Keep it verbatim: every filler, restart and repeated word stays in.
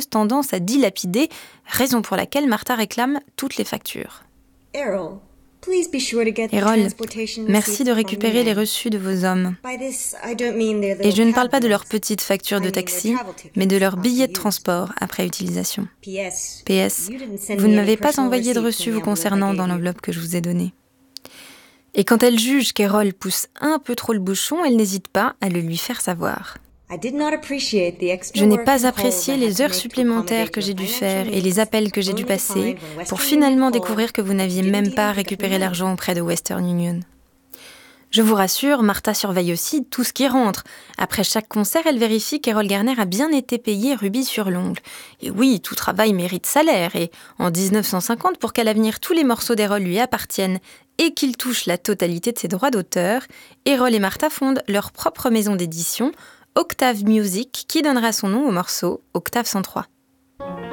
tendance à dilapider, raison pour laquelle Martha réclame toutes les factures. Errol, please be sure to get the Errol, transportation merci receipts de from récupérer the les men. reçus de vos hommes. By this, I don't mean their Et little je ne parle cab pas de leurs bills. petites factures I de mean their taxi, travel tickets mais de leurs after billets de use. transport après utilisation. P S. P S. You didn't send Vous me ne any m'avez pas personal envoyé de receipts in reçu the vous envelope I concernant gave dans you. l'enveloppe que je vous ai donnée. Et quand elle juge qu'Errol pousse un peu trop le bouchon, elle n'hésite pas à le lui faire savoir. I did not appreciate the extra Je n'ai work pas and calls apprécié I had les to heures make to supplémentaires accommodate que j'ai your dû financial faire et les needs, appels que j'ai dû only to passer find when pour Western finalement Union called, découvrir que vous n'aviez you didn't même even pas pick up the récupéré money. l'argent auprès de Western Union. Je vous rassure, Martha surveille aussi tout ce qui rentre. Après chaque concert, elle vérifie qu'Errol Garner a bien été payé rubis sur l'ongle. Et oui, tout travail mérite salaire. Et en dix-neuf cent cinquante, pour qu'à l'avenir tous les morceaux d'Errol lui appartiennent et qu'il touche la totalité de ses droits d'auteur, Errol et Martha fondent leur propre maison d'édition, Octave Music, qui donnera son nom au morceau Octave cent trois.